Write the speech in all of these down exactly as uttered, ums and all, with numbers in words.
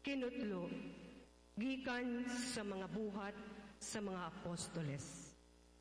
Kinutlo, gikan sa mga buhat sa mga apostoles.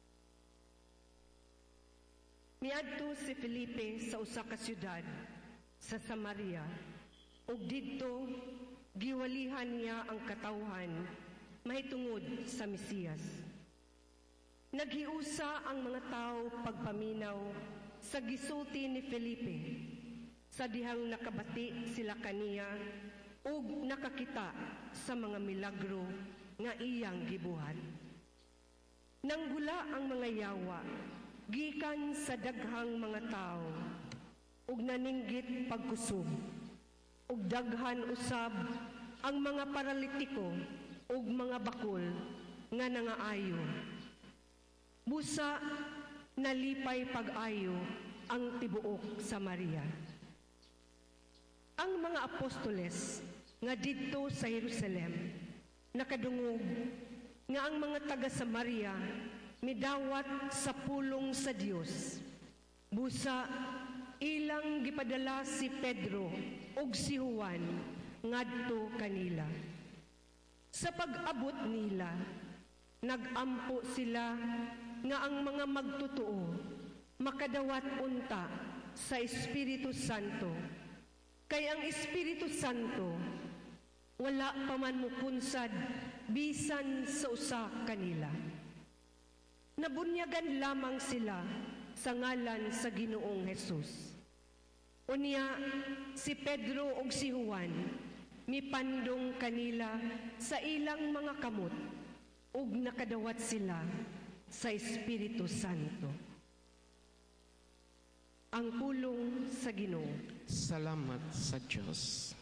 Miadto si Felipe sa usa ka syudad sa Samaria, ug didto giwalihan niya ang katawhan mahitungod sa Mesiyas. Naghiusa ang mga tao pagpaminaw sa gisulti ni Felipe, sa dihang nakabati sila kaniya ug nakakita sa mga milagro nga iyang gibuhat. Nanggula ang mga yawa gikan sa daghang mga tao ug naninggit pagkusog, ug daghan usab ang mga paralitiko ug mga bakol nga nangaayo. Busa nalipay pag-ayo ang tibuok Samaria. Ang mga apostoles nga didto sa Jerusalem nakadungog nga ang mga taga Samaria midawat sa pulong sa Dios. Busa ilang gipadala si Pedro ug si Juan ngadto kanila. Sa pag-abot nila, nagampo sila nga ang mga magtotoo makadawat unta sa Espiritu Santo. Kay ang Espiritu Santo wala pa man mupunsad bisan sa usa kanila. Nabunyagan lamang sila sa ngalan sa Ginoong Hesus. Unya si Pedro ug si Juan mipandong kanila sa ilang mga kamot ug nakadawat sila sa Espiritu Santo. Ang pulong sa Ginoo. Salamat sa Diyos.